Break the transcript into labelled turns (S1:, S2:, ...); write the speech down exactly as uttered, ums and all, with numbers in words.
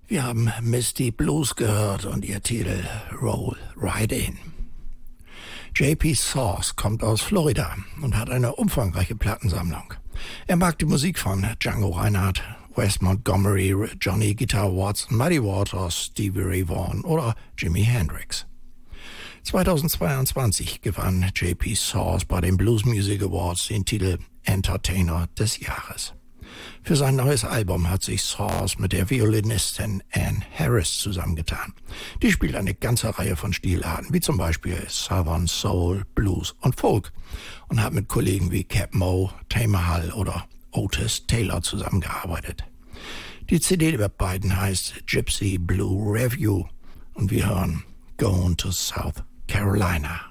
S1: Wir haben Misty Blues gehört und ihr Titel Roll Right In. J P Source kommt aus Florida und hat eine umfangreiche Plattensammlung. Er mag die Musik von Django Reinhardt, Wes Montgomery, Johnny Guitar Watts, Muddy Waters, Stevie Ray Vaughan oder Jimi Hendrix. zweitausendzweiundzwanzig gewann J P Source bei den Blues Music Awards den Titel Entertainer des Jahres. Für sein neues Album hat sich Source mit der Violinistin Ann Harris zusammengetan. Die spielt eine ganze Reihe von Stilarten, wie zum Beispiel Southern Soul, Blues und Folk, und hat mit Kollegen wie Cap Moe, Tamer Hall oder Otis Taylor zusammengearbeitet. Die C D der beiden heißt Gypsy Blue Review und wir hören Going to South Carolina.